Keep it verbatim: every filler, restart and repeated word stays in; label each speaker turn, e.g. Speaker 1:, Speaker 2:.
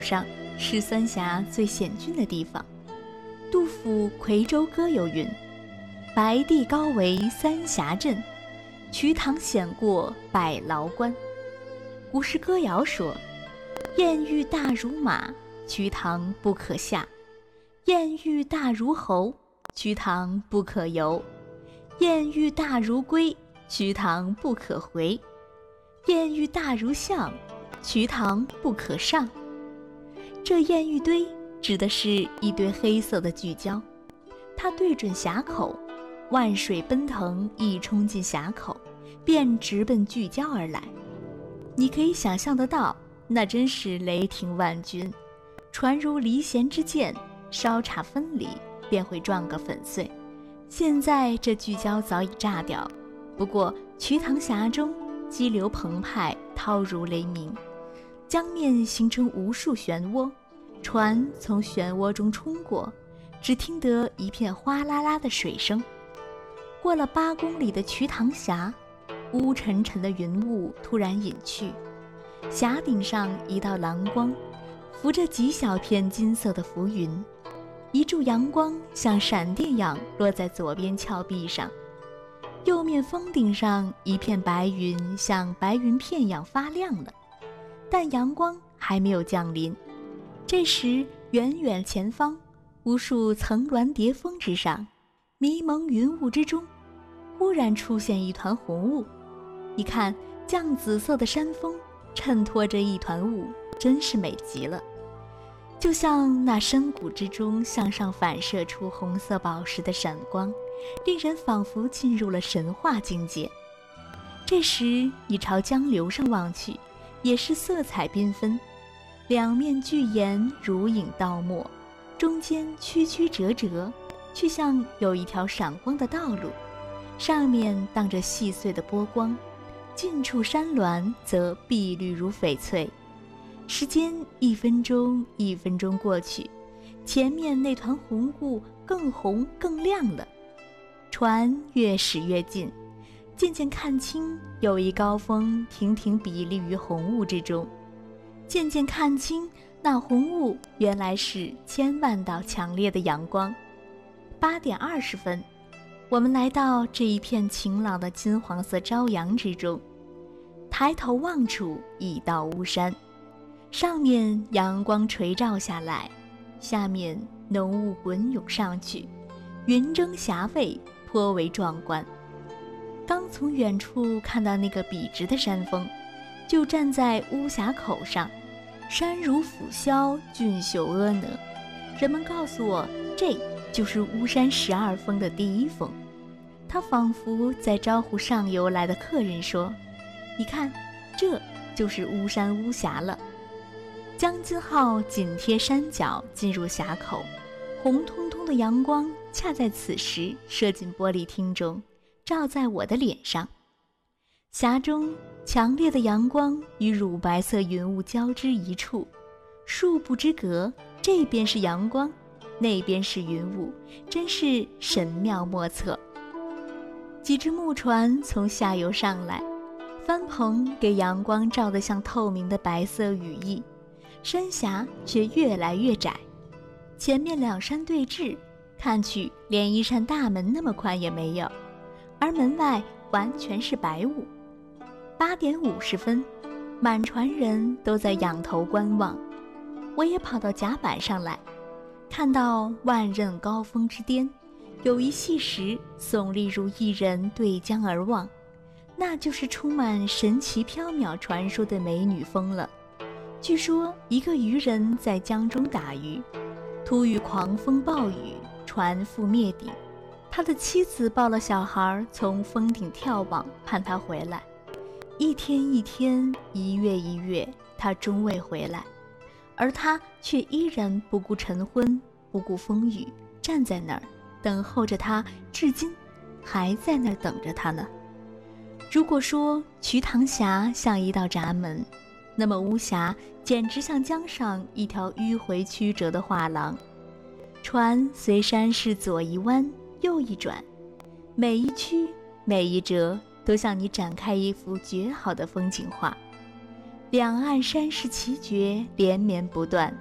Speaker 1: 上是三峡最险峻的地方。杜甫《夔州歌》有云：白帝高为三峡镇，瞿塘险过百牢关。古诗歌谣说：堰域大如马，瞿塘不可下；堰域大如猴，瞿塘不可游；堰域大如龟，瞿塘不可回；堰域大如象，瞿塘不可上。这堰域堆指的是一堆黑色的巨礁，它对准峡口，万水奔腾，一冲进峡口，便直奔巨礁而来。你可以想象得到，那真是雷霆万钧，船如离弦之箭，稍差分离便会撞个粉碎。现在这巨礁早已炸掉，不过瞿塘峡中激流澎湃，涛如雷鸣，江面形成无数漩涡，船从漩涡中冲过，只听得一片哗啦啦的水声。过了八公里的瞿塘峡，乌沉沉的云雾突然隐去，峡顶上一道蓝光，浮着几小片金色的浮云，一柱阳光像闪电样落在左边峭壁上，右面峰顶上一片白云像白云片样发亮了，但阳光还没有降临。这时远远前方，无数层峦叠峰之上，迷蒙云雾之中，忽然出现一团红雾。一看，绛紫色的山峰衬托着一团雾，真是美极了，就像那深谷之中向上反射出红色宝石的闪光，令人仿佛进入了神话境界。这时你朝江流上望去，也是色彩缤纷，两面巨岩如影倒没，中间曲曲折折，却像有一条闪光的道路，上面荡着细碎的波光，近处山峦则碧绿如翡翠。时间一分钟一分钟过去，前面那团红雾更红更亮了，船越驶越近，渐渐看清有一高峰亭亭比立于红雾之中，渐渐看清那红雾原来是千万道强烈的阳光。八点二十分，我们来到这一片晴朗的金黄色朝阳之中，抬头望处一道巫山，上面阳光垂照下来，下面浓雾滚涌上去，云蒸霞蔚，颇为壮观。刚从远处看到那个笔直的山峰，就站在巫峡口上，山如拂晓，俊秀婀娜。人们告诉我，这就是巫山十二峰的第一峰。他仿佛在招呼上游来的客人说：你看，这就是巫山巫峡了。江津号紧贴山脚进入峡口，红彤彤的阳光恰在此时射进玻璃厅中，照在我的脸上。峡中强烈的阳光与乳白色云雾交织一处，数步之隔，这边是阳光，那边是云雾，真是神妙莫测。几只木船从下游上来，帆篷给阳光照得像透明的白色羽翼，山峡却越来越窄，前面两山对峙，看去连一扇大门那么宽也没有，而门外完全是白雾。八点五十分，满船人都在仰头观望，我也跑到甲板上来，看到万仞高峰之巅，有一细石耸立如一人对江而望，那就是充满神奇缥缈传说的美女峰了。据说一个渔人在江中打鱼，突遇狂风暴雨，船覆灭顶，他的妻子抱了小孩从峰顶眺望，盼他回来。一天一天，一月一月，他终未回来，而他却依然不顾晨昏，不顾风雨，站在那儿等候着他，至今还在那儿等着他呢。如果说瞿塘峡像一道闸门，那么巫峡简直像江上一条迂回曲折的画廊，船随山势左一弯右一转，每一曲每一折都向你展开一幅绝好的风景画。 两岸山势奇绝，连绵不断，